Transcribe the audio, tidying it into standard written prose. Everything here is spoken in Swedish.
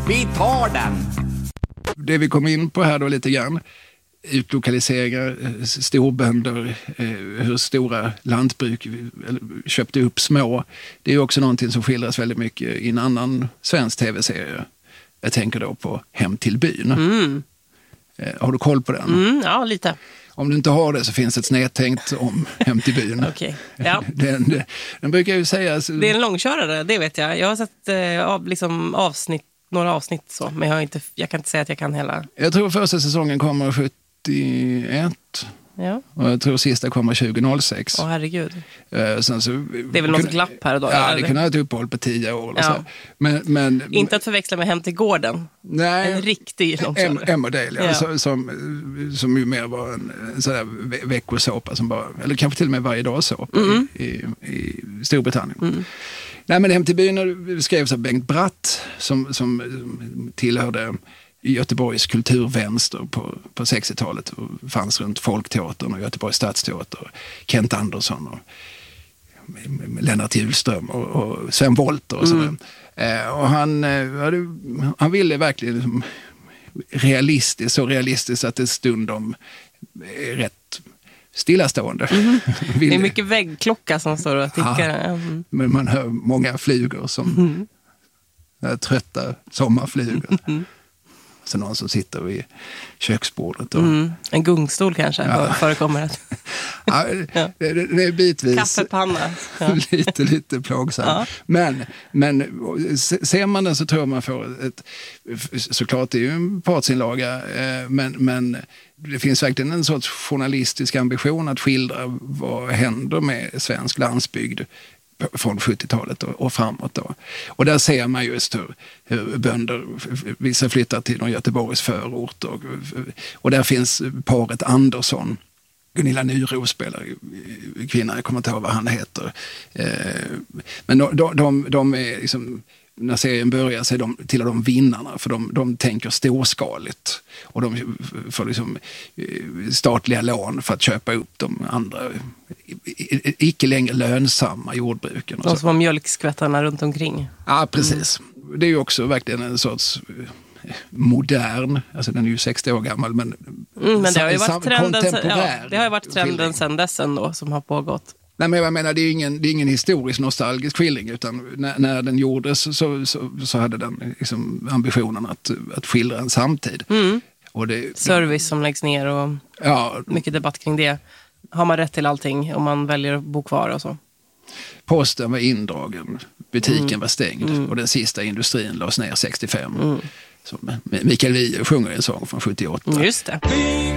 Vi tar den! Det vi kom in på här då lite grann, utlokaliseringar, storbönder, hur stora lantbruk köpte upp små. Det är ju också någonting som skildras väldigt mycket i en annan svensk tv-serie. Jag tänker då på Hem till byn. Har du koll på den? Ja, lite. Om du inte har det så finns ett snedtänkt om Hem till byn. Okej. Ja. Den brukar ju säga... Det är en långkörare, det vet jag. Jag har sett några avsnitt så, men jag kan inte säga att jag kan hela. Jag tror första säsongen kommer 71. Ja. Och jag tror sista kommer 2006. Åh, herregud. Sen så, det är väl något glapp här och då? Ja, eller? Det kunde ha ett uppehåll på 10 år. Eller ja. Så. Men, inte att förväxla med Hem till gården. Nej, en riktig långkörare. Emmerdale, ja. Som ju mer var en sån där veckosåpa som bara, eller kanske till och med varje dag såpa i Storbritannien. Nej, men Hem till byn skrevs av Bengt Bratt som tillhörde Göteborgs kulturvänster på 60-talet och fanns runt Folkteatern och Göteborgs stadsteater. Kent Andersson och Lennart Hjulström och Sven Wollter och sådär. Och han ville verkligen liksom så realistiskt att det stundom är rätt stillastående. Det är mycket väggklocka som står och tickar. Men man hör många flugor som trötta sommarflugor. Så någon som sitter vid köksbordet. Och... En gungstol kanske förekommer. Ja, det är bitvis. Kaffepanna. Ja. lite plågsam. Ja. Men ser man den så tror man får såklart det är ju en partsinlaga, men det finns verkligen en sorts journalistisk ambition att skildra vad händer med svensk landsbygd från 70-talet och framåt då. Och där ser man just hur bönder, vissa flyttar till någon Göteborgs förort och där finns paret Andersson. Gunilla Nyros spelar kvinna, jag kommer inte ihåg vad han heter. Men de är liksom, när serien börjar så är de till de vinnarna, för de tänker storskaligt och de får liksom statliga lån för att köpa upp de andra icke längre lönsamma jordbruken. De som har mjölkskvättarna runt omkring. Ja, precis. Det är ju också verkligen en sorts modern, alltså den är ju 60 år gammal, men det har ju varit trenden, kontemporär. Det har ju varit trenden sedan dess ändå som har pågått. Nej, men jag menar, det är ingen historisk nostalgisk skildring, utan när den gjordes så hade den liksom ambitionen att skildra en samtid. Och service som läggs ner och mycket debatt kring det. Har man rätt till allting om man väljer att bo kvar och så? Posten var indragen, butiken var stängd och den sista industrin lades ner 65. Så Mikael Wiehe sjunger en sång från 78. Just det.